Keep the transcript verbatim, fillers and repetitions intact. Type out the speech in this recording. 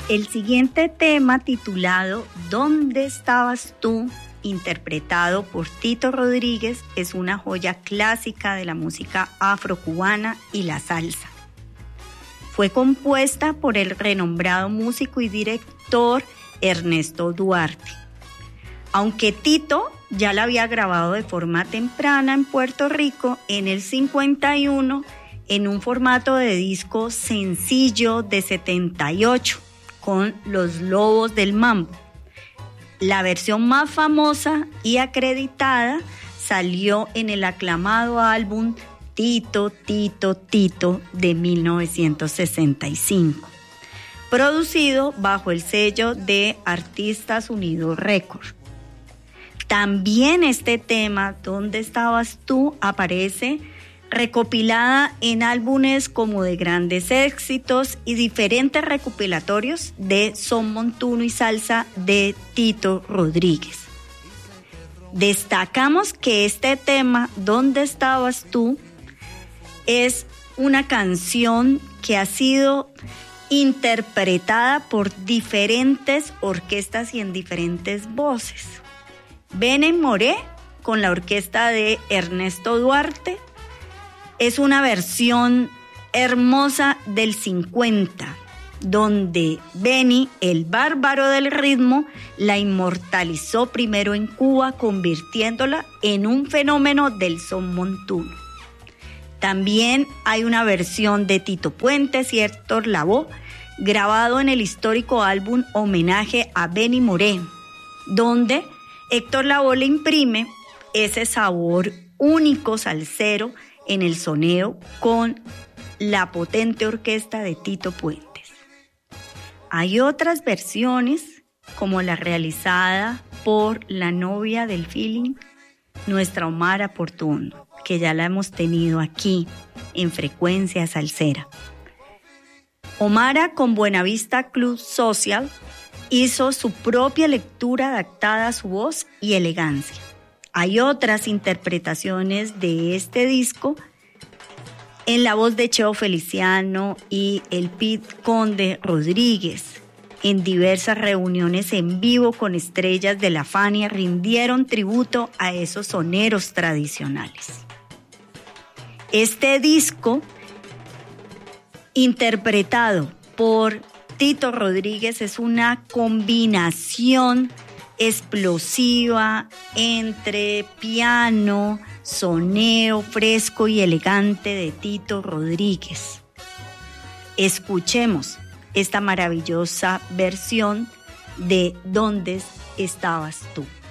El siguiente tema, titulado ¿Dónde estabas tú?, interpretado por Tito Rodríguez, es una joya clásica de la música afrocubana y la salsa. Fue compuesta por el renombrado músico y director Ernesto Duarte. Aunque Tito ya la había grabado de forma temprana en Puerto Rico en el cincuenta y uno en un formato de disco sencillo de setenta y ocho con Los Lobos del Mambo. La versión más famosa y acreditada salió en el aclamado álbum Tito, Tito, Tito de mil novecientos sesenta y cinco, producido bajo el sello de Artistas Unidos Records. También este tema, ¿Dónde estabas tú?, aparece recopilada en álbumes como de grandes éxitos y diferentes recopilatorios de son montuno y salsa de Tito Rodríguez. Destacamos que este tema, ¿Dónde estabas tú?, es una canción que ha sido interpretada por diferentes orquestas y en diferentes voces. Benny Moré, con la orquesta de Ernesto Duarte, es una versión hermosa del cincuenta, donde Benny, el bárbaro del ritmo, la inmortalizó primero en Cuba, convirtiéndola en un fenómeno del son montuno. También hay una versión de Tito Puentes y Héctor Lavoe, grabado en el histórico álbum Homenaje a Benny Moré, donde Héctor Lavoe le imprime ese sabor único salsero en el soneo con la potente orquesta de Tito Puentes. Hay otras versiones, como la realizada por la novia del feeling, nuestra Omara Portuondo, que ya la hemos tenido aquí en Frecuencia Salsera. Omara, con Buenavista Club Social, hizo su propia lectura adaptada a su voz y elegancia. Hay otras interpretaciones de este disco en la voz de Cheo Feliciano y el Pit Conde Rodríguez. En diversas reuniones en vivo con estrellas de la Fania rindieron tributo a esos soneros tradicionales. Este disco, interpretado por Tito Rodríguez, es una combinación explosiva entre piano, soneo fresco y elegante de Tito Rodríguez. Escuchemos esta maravillosa versión de ¿Dónde estabas tú?